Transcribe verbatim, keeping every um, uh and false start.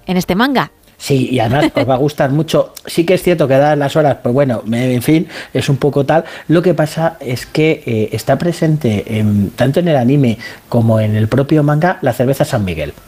en este manga. Sí, y además os va a gustar mucho. Sí que es cierto que dadas las horas, pues bueno, en fin, es un poco tal. Lo que pasa es que eh, está presente en, tanto en el anime como en el propio manga la cerveza San Miguel.